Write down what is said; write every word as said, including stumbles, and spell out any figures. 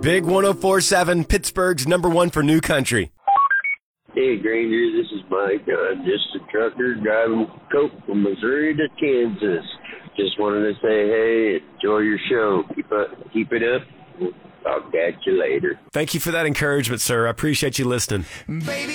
Big one oh four point seven, Pittsburgh's number one for new country. Hey, Granger, this is Mike. I'm just a trucker driving coke from Missouri to Kansas. Just wanted to say, hey, enjoy your show. Keep up, keep it up. I'll catch you later. Thank you for that encouragement, sir. I appreciate you listening. Baby.